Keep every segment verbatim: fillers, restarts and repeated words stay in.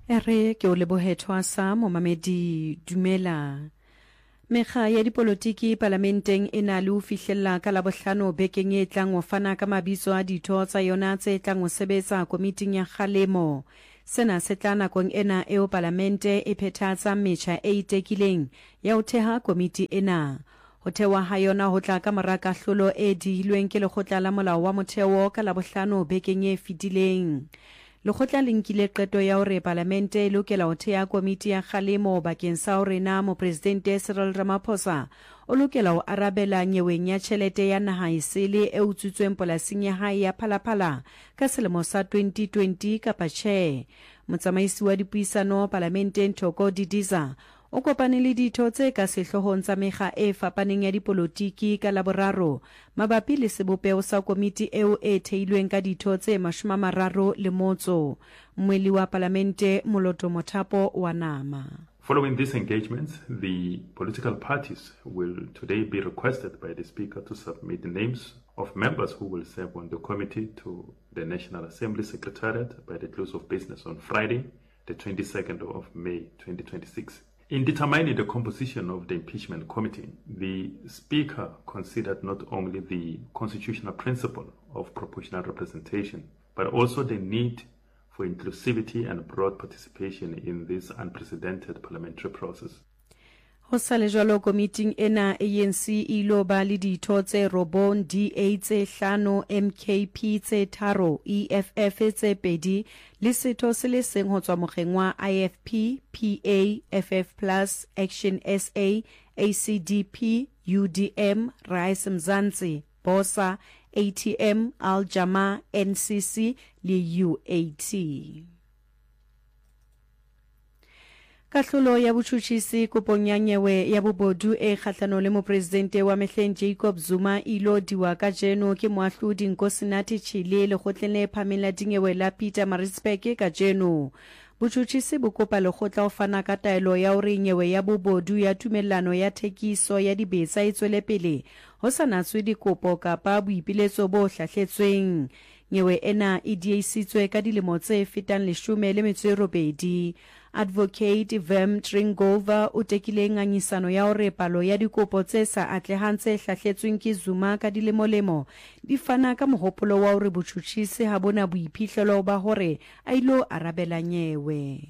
Ere ke o lebohethwa sa momamedi dumela. Mekga ya dipolotiki parlamenteng e na le ho fihlella ka Labohlano bekeng e tlang ho fana ka mabitso a ditho tsa yona tse tlang ho sebetsa komiting ya kgalemo. Sena se tla nakong ena eo parlamente e phethatsang metjha e itekileng ya ho theha komiti ena. Ho thewa ha yona ho tla ka mora kahlolo e dihilweng ke lekgotla la molao wa motheo ka Labohlano bekeng e fetileng. Lekgotla le nkile qeto ya hore parlamente e lokela ho theha komiti ya kgalemo bakeng sa hore na mopresidente Cyril Ramaphosa o lokela ho arabela nyeweng ya tjhelete ya naha esele e utsutsweng polasing ya hae ya Phalaphala ka selemo sa twenty twenty kapa tjhe. Motsamaisi wa dipuisano parlamenteng Thoko Didiza o kopane le ditho tse ka sehlohong tsa mekga e fapaneng ya dipolotiki ka Laboraro mabapi le sebopeo sa komiti eo e theilweng ka ditho tse mashome a mararo le motso. Mmweli wa parlamente Moloto Mothapo wa nama. Following these engagements, the political parties will today be requested by the Speaker to submit the names of members who will serve on the committee to the National Assembly Secretariat by the close of business on Friday, the twenty-second of May twenty twenty-six. In determining the composition of the impeachment committee, the Speaker considered not only the constitutional principle of proportional representation, but also the need for inclusivity and broad participation in this unprecedented parliamentary process. Ho sa le jwalo komiting ena A N C e ilo ba le ditho tse robong, D A tse hlano, M K P tse tharo, E F F tse pedi, le setho se le seng ho tswa mokgeng wa I F P, P A, F F plus, Action S A, A C D P, U D M, Rise Mzansi, BOSA, A T M, Al Jama, N C C le U A T. Kahlolo ya botjhutjhisi kopong ya nyewe ya bobodu e kgahlano le mopresidente wa mehleng Jacob Zuma ilo diwa ka jeno ke moahlodi Nkosinathi Chile le kgotleng le phahameng la dinyewe la Pietermaritzburg ka jeno. Botjhutjhisi bo kopa lekgotla ho fana ka taelo ya hore nyewe ya bobodu ya tumellano ya thekiso ya dibetsa e tswele pele ho sa natswe dikopo kapa boipiletso bo hlahletsweng. Nyewe ena e diehisitswe ka dilemo tse fetang leshome le metso e robedi. Advocate Vem Tringova o tekile ngangisano ya hore palo ya dikopo tse sa atlehang tse hlahletsweng ke Zuma ka dilemolemo di fana ka mohopolo wa hore botjhutjhisi ha bona boiphihlelo ba hore a ilo arabela nyewe.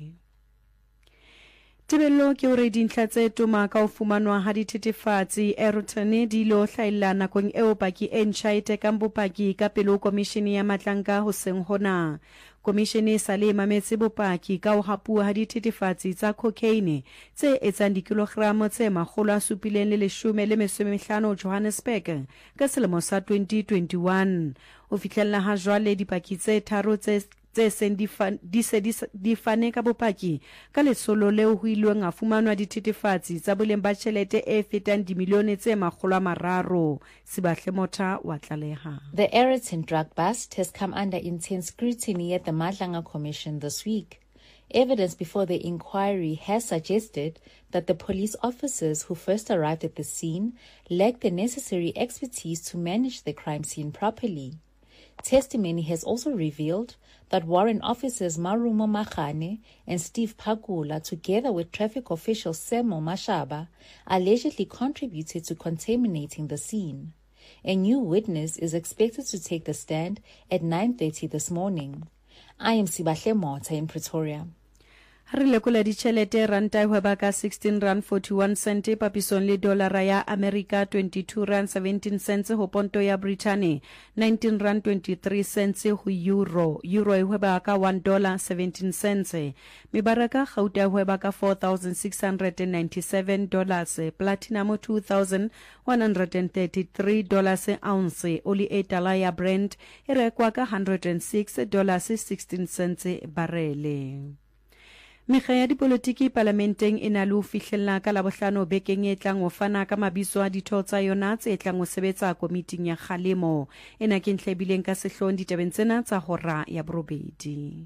Tebello ke hore dintlha tse toma ka ho fumanwa ha dithethefatsi Aeroton di lo hlaella nakong eo paki e ntjha e tekang bopaki ka pele komishene ya matlanka ho seng hona. Komishene sa le mametse bopaki ka ho hapua ha dithethefatsi tsa cocaine tse etsang dikilogramo tse makgolo a supileng le leshome le metso e mehlano Johannesburg ka selemo sa twenty twenty-one. O fihlella ha jwale dipaki tse tharo tse tse seng di se di fane ka bopaki ka lesolo leo ho ilweng a fumanwa dithethefatsi tsa boleng ba tjhelete e fetang dimilione tse makgolo a mararo. Sibahle Motha wa tlaleha. The Aeroton drug bust has come under intense scrutiny at the Madlanga Commission this week. Evidence before the inquiry has suggested that the police officers who first arrived at the scene lacked the necessary expertise to manage the crime scene properly. Testimony has also revealed that warrant officers Marumo Makhane and Steve Pakula, together with traffic official Semo Mashaba, allegedly contributed to contaminating the scene. A new witness is expected to take the stand at nine thirty this morning. I am Sibahle Motha in Pretoria. Re lekola ditjhelete ranta e hweba ka sixteen rand forty-one cent papisong le dolara ya America twenty-two rand seventeen cents ho ponto ya Britain, nineteen rand twenty-three cents ho euro. Euro e hweba ka one dollar seventeen cents. Mebaraka Gauteng e hweba ka four thousand six hundred ninety-seven dollars, platinum two thousand one hundred thirty-three dollars ounce, oli e tala ya Brent e rekwa ka one hundred six dollars sixteen cents barele. Mekga ya dipolotiki parlamenteng e na le ho fihlella ka Labohlano bekeng e tlang ho fana ka mabitso a ditho tsa yona tse tlang ho sebetsa komiting ya kgalemo. Ena ke ntlha e bileng ka sehloohong ditabeng tsena tsa hora ya borobedi.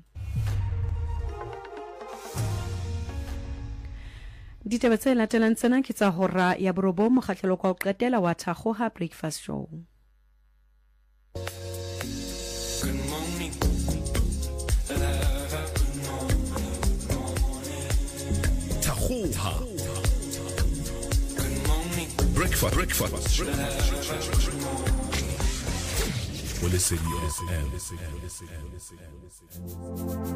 Ditaba tse latelang tsena ke tsa hora ya borobo. Mokgahlelo kwa ho qetela wa Thakgoha Breakfast Show. Good morning. Hoha. Breakfast, breakfast. Well, listen,